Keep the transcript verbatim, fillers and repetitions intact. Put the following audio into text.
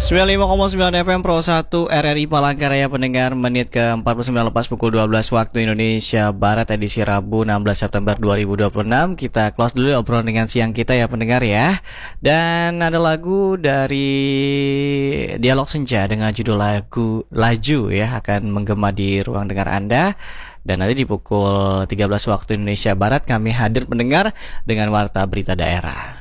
sembilan puluh lima koma sembilan F M Pro satu R R I Palangkaraya pendengar, menit ke empat puluh sembilan lepas pukul dua belas waktu Indonesia Barat, edisi Rabu enam belas September dua ribu dua puluh enam. Kita close dulu obrolan dengan siang kita ya pendengar ya. Dan ada lagu dari Dialog Senja dengan judul lagu Laju ya akan menggema di ruang dengar Anda. Dan nanti di pukul tiga belas waktu Indonesia Barat kami hadir pendengar dengan warta berita daerah.